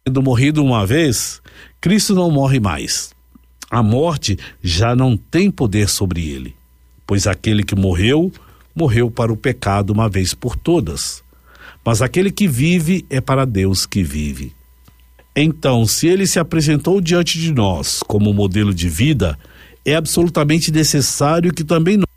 Tendo morrido uma vez, Cristo não morre mais. A morte já não tem poder sobre ele, pois aquele que morreu, morreu para o pecado uma vez por todas. Mas aquele que vive é para Deus que vive. Então, se ele se apresentou diante de nós como modelo de vida, é absolutamente necessário que também